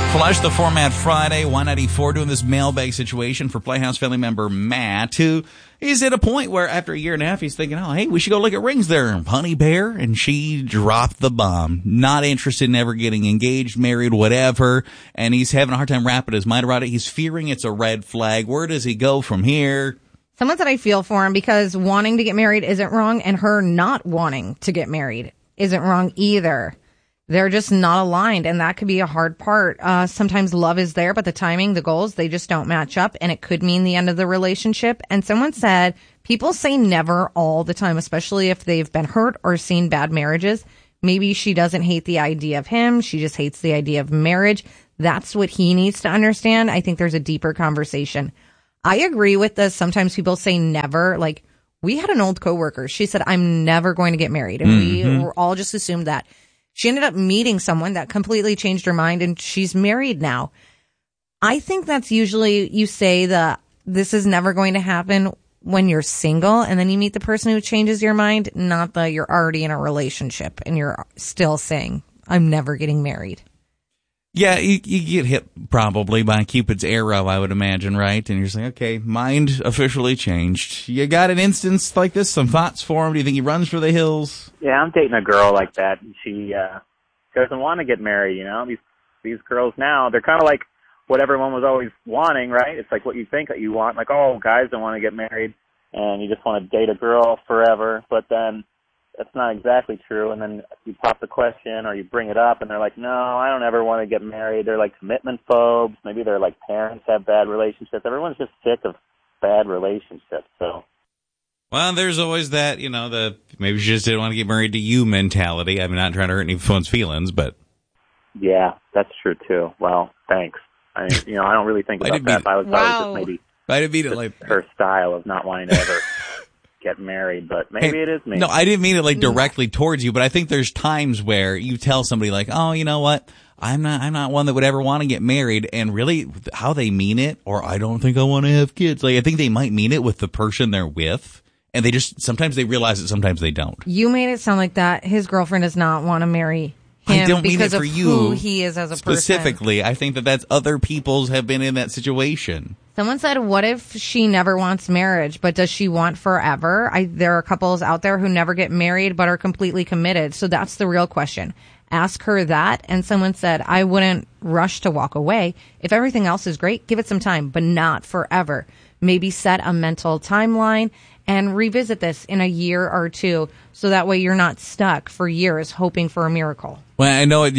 Flush the Format Friday, 194, doing this mailbag situation for Playhouse family member Matt, who is at a point where after a year and a half, he's thinking, oh, hey, we should go look at rings there, Honey Bear, and she dropped the bomb. Not interested in ever getting engaged, married, whatever, and he's having a hard time wrapping his mind around it. He's fearing it's a red flag. Where does he go from here? Someone said I feel for him because wanting to get married isn't wrong, and her not wanting to get married isn't wrong either. They're just not aligned, and that could be a hard part. Sometimes love is there, but the timing, the goals, they just don't match up, and it could mean the end of the relationship. And someone said people say never all the time, especially if they've been hurt or seen bad marriages. Maybe she doesn't hate the idea of him. She just hates the idea of marriage. That's what he needs to understand. I think there's a deeper conversation. I agree with this. Sometimes people say never. Like, we had an old coworker. She said, I'm never going to get married. And we were all just assumed that. She ended up meeting someone that completely changed her mind, and she's married now. I think that's usually, you say that this is never going to happen when you're single, and then you meet the person who changes your mind, not that you're already in a relationship and you're still saying, I'm never getting married. Yeah, you get hit probably by Cupid's arrow, I would imagine, right? And you're saying, okay, mind officially changed. You got an instance like this, some thoughts for him? Do you think he runs for the hills? Yeah, I'm dating a girl like that, and she doesn't want to get married, you know? These girls now, they're kind of like what everyone was always wanting, right? It's like what you think that you want. Like, oh, guys don't want to get married, and you just want to date a girl forever, but then that's not exactly true. And then you pop the question or you bring it up and they're like, no, I don't ever want to get married. They're like commitment phobes. Maybe their like parents have bad relationships. Everyone's just sick of bad relationships. So, well, there's always that, you know, the maybe she just didn't want to get married to you mentality. I'm not trying to hurt anyone's feelings, but yeah, that's true too. Well, thanks. I don't really think about that. I was just maybe I didn't mean it like her style of not wanting to ever get married, but maybe it is me. No, I didn't mean it like directly towards you, but I think there's times where you tell somebody like, oh, you know what? I'm not one that would ever want to get married, and really how they mean it, or I don't think I want to have kids. Like, I think they might mean it with the person they're with, and they just, sometimes they realize it, sometimes they don't. You made it sound like that his girlfriend does not want to marry him. I don't mean because it for of you who he is as a person. Specifically, I think that's other people's have been in that situation. Someone said, what if she never wants marriage, but does she want forever? There are couples out there who never get married but are completely committed. So that's the real question. Ask her that. And someone said, I wouldn't rush to walk away. If everything else is great, give it some time, but not forever. Maybe set a mental timeline and revisit this in a year or two, so that way you're not stuck for years hoping for a miracle. Well, I know,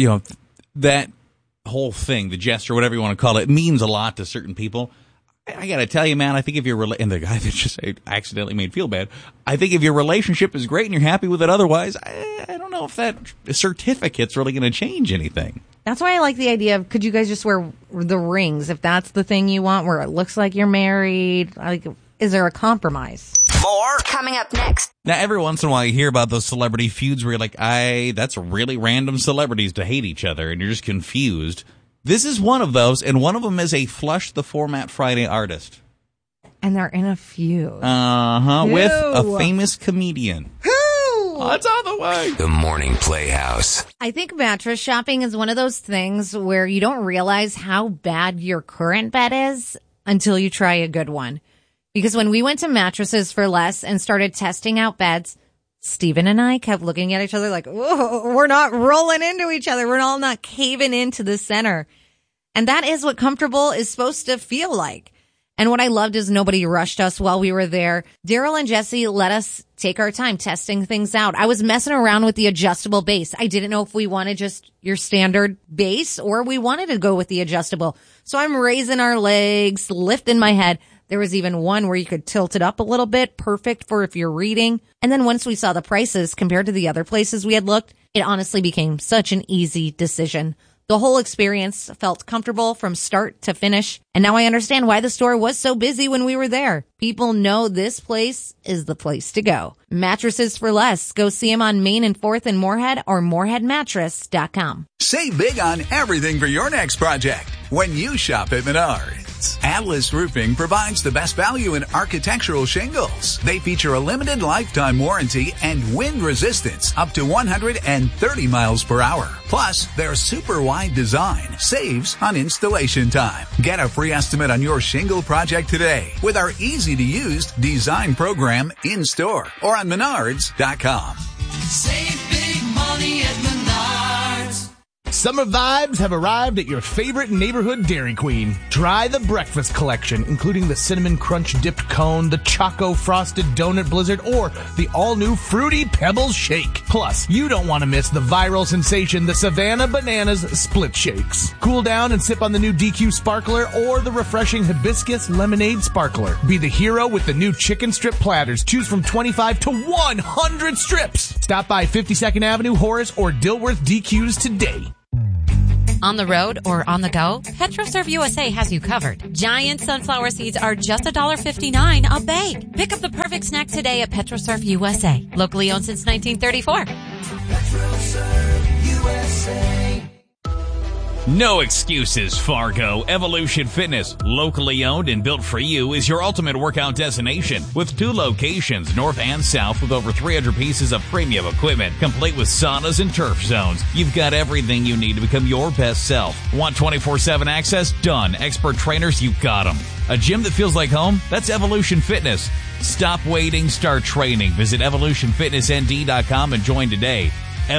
that whole thing, the gesture, whatever you want to call it, means a lot to certain people. I got to tell you, man, I think if your and the guy that just accidentally made feel bad, I think if your relationship is great and you're happy with it otherwise, I don't know if that certificate's really going to change anything. That's why I like the idea of, could you guys just wear the rings if that's the thing you want, where it looks like you're married? Like, is there a compromise? More coming up next. Now, every once in a while you hear about those celebrity feuds where you're like, that's really random celebrities to hate each other, and you're just confused. This is one of those, and one of them is a Flush the Format Friday artist. And they're in a feud. With a famous comedian. Who? Oh, it's on the way. The Morning Playhouse. I think mattress shopping is one of those things where you don't realize how bad your current bed is until you try a good one. Because when we went to Mattresses for Less and started testing out beds, Steven and I kept looking at each other like, whoa, we're not rolling into each other. We're all not caving into the center. And that is what comfortable is supposed to feel like. And what I loved is nobody rushed us while we were there. Daryl and Jesse let us take our time testing things out. I was messing around with the adjustable base. I didn't know if we wanted just your standard base or we wanted to go with the adjustable. So I'm raising our legs, lifting my head. There was even one where you could tilt it up a little bit, perfect for if you're reading. And then once we saw the prices compared to the other places we had looked, it honestly became such an easy decision. The whole experience felt comfortable from start to finish. And now I understand why the store was so busy when we were there. People know this place is the place to go. Mattresses for Less. Go see them on Main and 4th in Moorhead or moorheadmattress.com. Save big on everything for your next project. when you shop at Menards. Atlas Roofing provides the best value in architectural shingles. They feature a limited lifetime warranty and wind resistance up to 130 miles per hour. Plus, their super wide design saves on installation time. Get a free estimate on your shingle project today with our easy-to-use design program in-store or on Menards.com. Save big money at Menards. Summer vibes have arrived at your favorite neighborhood Dairy Queen. Try the breakfast collection, including the Cinnamon Crunch Dipped Cone, the Choco Frosted Donut Blizzard, or the all-new Fruity Pebbles Shake. Plus, you don't want to miss the viral sensation, the Savannah Bananas Split Shakes. Cool down and sip on the new DQ Sparkler or the refreshing Hibiscus Lemonade Sparkler. Be the hero with the new chicken strip platters. Choose from 25 to 100 strips. Stop by 52nd Avenue, Horace, or Dilworth DQs today. On the road or on the go, PetroServe USA has you covered. Giant sunflower seeds are just $1.59 a bag. Pick up the perfect snack today at PetroServe USA. Locally owned since 1934. PetroServe USA. No excuses, Fargo. Evolution Fitness, locally owned and built for you, is your ultimate workout destination with 2 locations, north and south, with over 300 pieces of premium equipment, complete with saunas and turf zones. You've got everything you need to become your best self. Want 24/7 access? Done. Expert trainers? You got them. A gym that feels like home? That's Evolution Fitness. Stop waiting, start training. Visit evolutionfitnessnd.com and join today.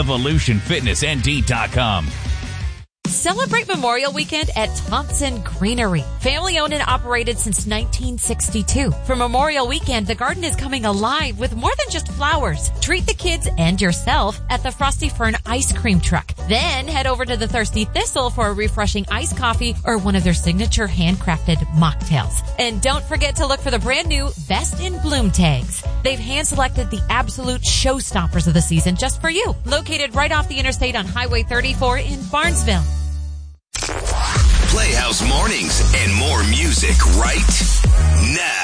evolutionfitnessnd.com. Celebrate Memorial Weekend at Thompson Greenery. Family owned and operated since 1962. For Memorial Weekend, the garden is coming alive with more than just flowers. Treat the kids and yourself at the Frosty Fern ice cream truck. Then head over to the Thirsty Thistle for a refreshing iced coffee or one of their signature handcrafted mocktails. And don't forget to look for the brand new Best in Bloom tags. They've hand-selected the absolute showstoppers of the season just for you. Located right off the interstate on Highway 34 in Barnesville. Playhouse Mornings and more music right now.